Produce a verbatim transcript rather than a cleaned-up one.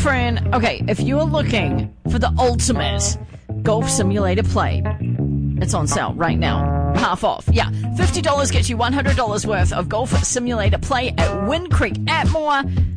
friend, okay, if you are looking for the ultimate golf simulator play, it's on sale right now. Half off. Yeah, fifty dollars gets you one hundred dollars worth of golf simulator play at Wind Creek Atmore.